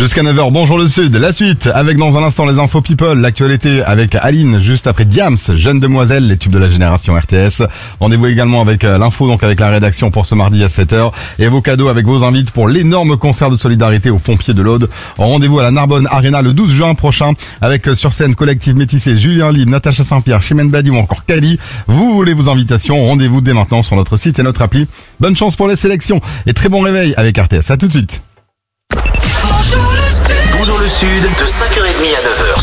Jusqu'à 9h, bonjour le Sud. La suite, avec dans un instant les infos people, l'actualité avec Aline, juste après Diams, Jeune Demoiselle, les tubes de la génération RTS. Rendez-vous également avec l'info, donc avec la rédaction pour ce mardi à 7h. Et vos cadeaux avec vos invites pour l'énorme concert de solidarité aux pompiers de l'Aude. Rendez-vous à la Narbonne Arena le 12 juin prochain, avec sur scène Collectif Métissé, Julien Libre, Natacha Saint-Pierre, Chimène Badi ou encore Kali. Vous voulez vos invitations, rendez-vous dès maintenant sur notre site et notre appli. Bonne chance pour les sélections et très bon réveil avec RTS. À tout de suite. Bonjour le Sud, de 5h30 à 9h